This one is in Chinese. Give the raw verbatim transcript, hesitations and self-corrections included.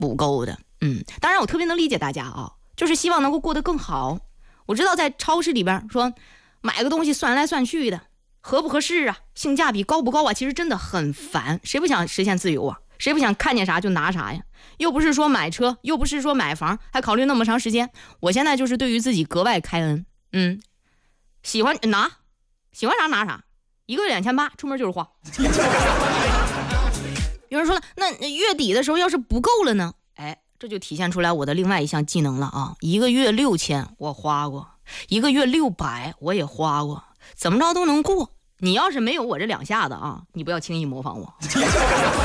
不够的。嗯，当然我特别能理解大家啊，就是希望能够过得更好。我知道在超市里边说买个东西算来算去的，合不合适啊，性价比高不高啊，其实真的很烦。谁不想实现自由啊？谁不想看见啥就拿啥呀？又不是说买车，又不是说买房，还考虑那么长时间。我现在就是对于自己格外开恩，嗯，喜欢拿，喜欢啥拿啥，一个月两千八，出门就是花。有人说了，那月底的时候要是不够了呢？哎，这就体现出来我的另外一项技能了啊！一个月六千我花过，一个月六百我也花过，怎么着都能过。你要是没有我这两下子啊，你不要轻易模仿我。